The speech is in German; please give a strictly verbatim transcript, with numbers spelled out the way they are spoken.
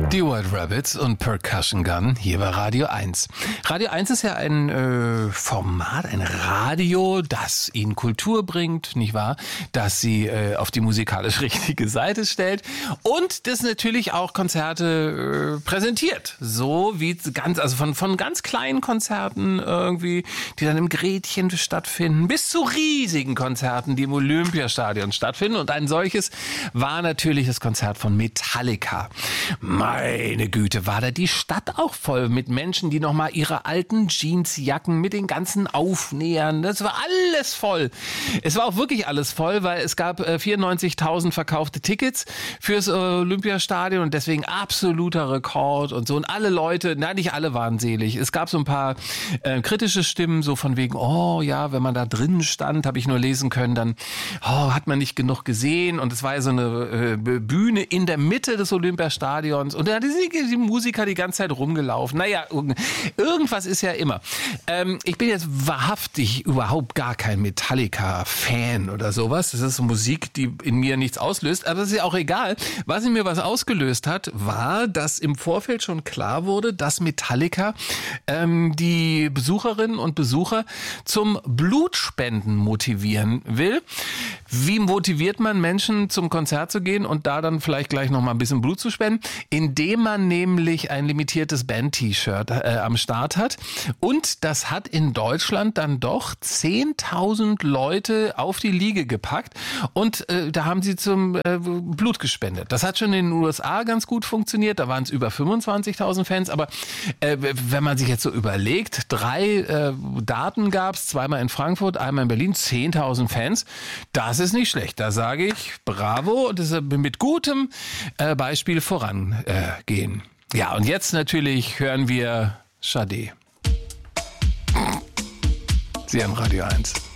Die White Rabbits und Percussion Gun hier bei Radio eins. Radio eins ist ja ein äh, Format, ein Radio, das Ihnen Kultur bringt, nicht wahr? Das Sie äh, auf die musikalisch richtige Seite stellt und das natürlich auch Konzerte äh, präsentiert. So wie ganz, also von, von ganz kleinen Konzerten irgendwie, die dann im Gretchen stattfinden, bis zu riesigen Konzerten, die im Olympiastadion stattfinden. Und ein solches war natürlich das Konzert von Metallica. Meine Güte, war da die Stadt auch voll mit Menschen, die nochmal ihre alten Jeansjacken mit den ganzen Aufnähern, das war alles voll. Es war auch wirklich alles voll, weil es gab äh, vierundneunzigtausend verkaufte Tickets fürs äh, Olympiastadion und deswegen absoluter Rekord und so. Und alle Leute, na nicht alle waren selig. Es gab so ein paar äh, kritische Stimmen, so von wegen, oh ja, wenn man da drin stand, habe ich nur lesen können, dann oh, hat man nicht genug gesehen. Und es war ja so eine äh, Bühne in der Mitte des Olympiastadions und da sind die Musiker die ganze Zeit rumgelaufen. Naja, irgendwas ist ja immer. Ähm, ich bin jetzt wahrhaftig überhaupt gar kein Metallica-Fan oder sowas. Das ist so Musik, die in mir nichts auslöst. Aber das ist ja auch egal. Was in mir was ausgelöst hat, war, dass im Vorfeld schon klar wurde, dass Metallica ähm, die Besucherinnen und Besucher zum Blutspenden motivieren will. Wie motiviert man Menschen zum Konzert zu gehen und da dann vielleicht gleich noch mal ein bisschen Blut zu spenden? Indem man nämlich ein limitiertes Band-T-Shirt äh, am Start hat. Und das hat in Deutschland dann doch zehntausend Leute auf die Liege gepackt. Und äh, da haben sie zum äh, Blut gespendet. Das hat schon in den U S A ganz gut funktioniert. Da waren es über fünfundzwanzigtausend Fans. Aber äh, wenn man sich jetzt so überlegt, drei äh, Daten gab es, zweimal in Frankfurt, einmal in Berlin, zehntausend Fans. Das ist nicht schlecht. Da sage ich bravo und das ist mit gutem äh, Beispiel vorangehen. Äh, ja, und jetzt natürlich hören wir Sade. Sie haben Radio eins.